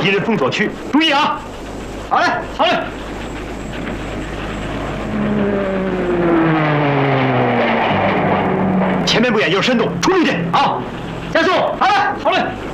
敌人封锁区，注意啊！好嘞，好嘞。前面不远就是深洞，出力点啊！加速！好嘞，好嘞。